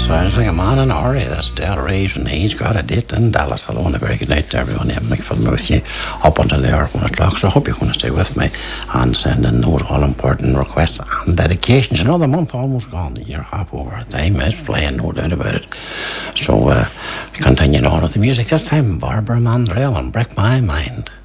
Sounds like a man in a hurry. That's Del Reeves, and he's got a date in Dallas. Hello and a very good night to everyone. I'm Mick Filmer with you up until the hour of 1 o'clock. So I hope you're going to stay with me and send in those all important requests and dedications. Another month almost gone. The year half over. Time is flying, no doubt about it. So continuing on with the music. This time, Barbara Mandrell and Break My Mind.